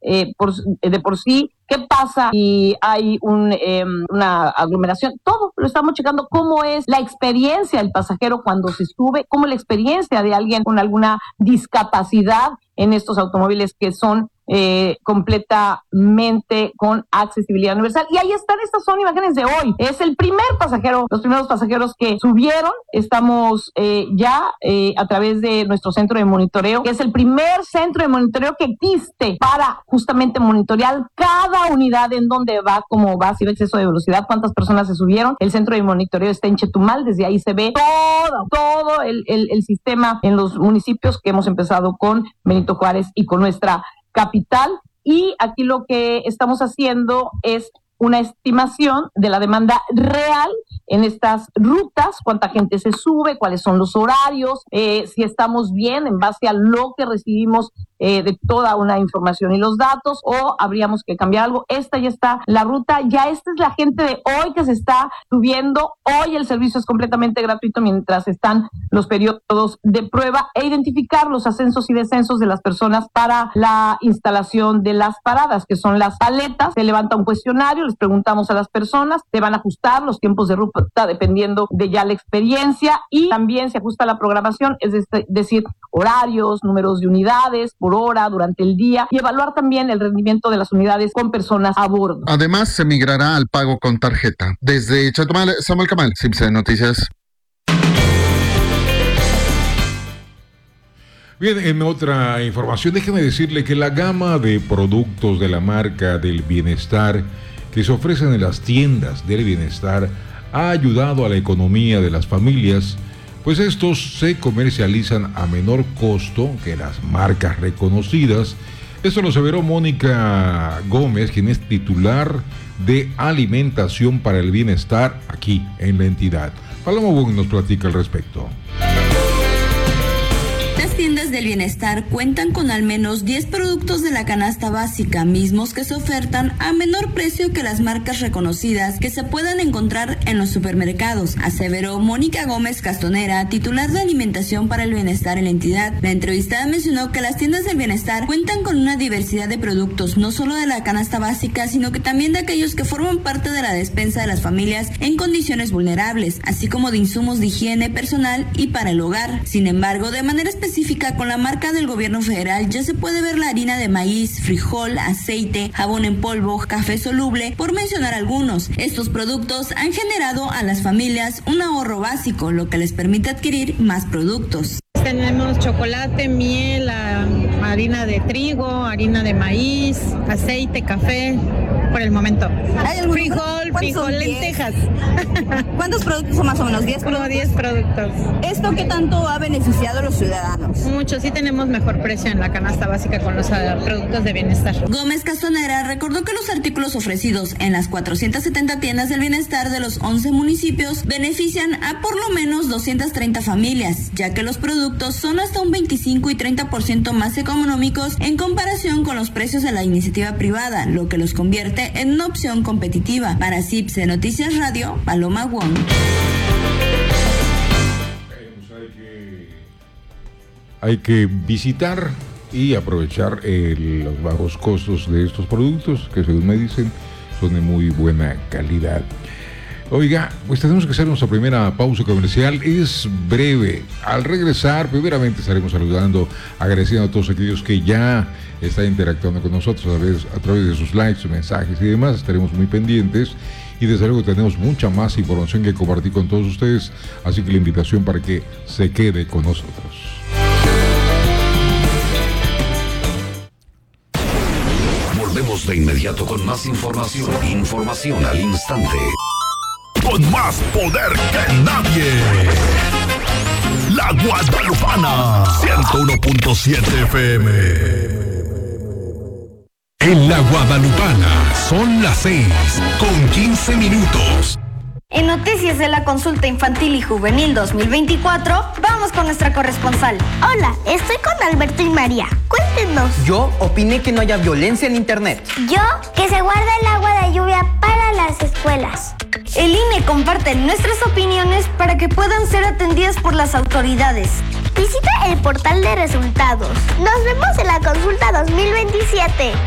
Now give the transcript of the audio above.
de por sí. ¿Qué pasa si hay una aglomeración? Todo lo estamos checando. ¿Cómo es la experiencia del pasajero cuando se sube? ¿Cómo es la experiencia de alguien con alguna discapacidad en estos automóviles que son completamente con accesibilidad universal? Y ahí están, estas son imágenes de hoy. Es el primer pasajero, los primeros pasajeros que subieron. Estamos ya a través de nuestro centro de monitoreo, que es el primer centro de monitoreo que existe para justamente monitorear cada unidad, en dónde va, cómo va, si va exceso de velocidad, cuántas personas se subieron. El centro de monitoreo está en Chetumal, desde ahí se ve todo el sistema en los municipios que hemos empezado con Benito Juárez y con nuestra capital. Y aquí lo que estamos haciendo es una estimación de la demanda real en estas rutas, cuánta gente se sube, cuáles son los horarios, si estamos bien en base a lo que recibimos de toda una información y los datos, o habríamos que cambiar algo. Esta ya está la ruta, ya esta es la gente de hoy que se está subiendo. Hoy el servicio es completamente gratuito mientras están los periodos de prueba, e identificar los ascensos y descensos de las personas para la instalación de las paradas, que son las paletas. Se levanta un cuestionario, les preguntamos a las personas, se van a ajustar los tiempos de ruta dependiendo de ya la experiencia, y también se ajusta la programación, es decir, horarios, números de unidades por hora durante el día, y evaluar también el rendimiento de las unidades con personas a bordo. Además, se migrará al pago con tarjeta. Desde Chetumal, Samuel Camal, CIPSE Noticias. Bien, en otra información, déjeme decirle que la gama de productos de la marca del bienestar que se ofrecen en las tiendas del bienestar ha ayudado a la economía de las familias, pues estos se comercializan a menor costo que las marcas reconocidas. Esto lo aseveró Mónica Gómez, quien es titular de Alimentación para el Bienestar aquí en la entidad. Paloma Wong nos platica al respecto. Las tiendas del bienestar cuentan con al menos 10 productos de la canasta básica, mismos que se ofertan a menor precio que las marcas reconocidas que se puedan encontrar en los supermercados, aseveró Mónica Gómez Castonera, titular de Alimentación para el Bienestar en la entidad. La entrevistada mencionó que las tiendas del bienestar cuentan con una diversidad de productos, no solo de la canasta básica, sino que también de aquellos que forman parte de la despensa de las familias en condiciones vulnerables, así como de insumos de higiene personal y para el hogar. Sin embargo, de manera específica, con la marca del gobierno federal ya se puede ver la harina de maíz, frijol, aceite, jabón en polvo, café soluble, por mencionar algunos. Estos productos han generado a las familias un ahorro básico, lo que les permite adquirir más productos. Tenemos chocolate, miel, harina de trigo, harina de maíz, aceite, café, por el momento. Frijol, lentejas. ¿Cuántos productos son más o menos? 10 Como 10 productos. ¿Esto qué tanto ha beneficiado a los ciudadanos? Mucho, sí tenemos mejor precio en la canasta básica con los productos de bienestar. Gómez Castonera recordó que los artículos ofrecidos en las 470 tiendas del bienestar de los 11 municipios benefician a por lo menos 230 familias, ya que los productos son hasta un 25 y 30% más económicos en comparación con los precios de la iniciativa privada, lo que los convierte en una opción competitiva. Para CIPSE Noticias Radio, Paloma Wong. Hay que visitar y aprovechar los bajos costos de estos productos, que según me dicen son de muy buena calidad. Oiga, pues tenemos que hacer nuestra primera pausa comercial, es breve. Al regresar, primeramente estaremos saludando, agradeciendo a todos aquellos que ya están interactuando con nosotros a través de sus likes, sus mensajes y demás. Estaremos muy pendientes y desde luego tenemos mucha más información que compartir con todos ustedes, así que la invitación para que se quede con nosotros. Volvemos de inmediato con más información al instante. Con más poder que nadie. La Guadalupana 101.7 FM. En la Guadalupana son las 6:15. En Noticias de la Consulta Infantil y Juvenil 2024, vamos con nuestra corresponsal. Hola, estoy con Alberto y María. Cuéntenos. Yo opiné que no haya violencia en internet. Yo, que se guarda el agua de lluvia para las escuelas. El INE comparte nuestras opiniones para que puedan ser atendidas por las autoridades. Visita el portal de resultados. Nos vemos en la Consulta 2027.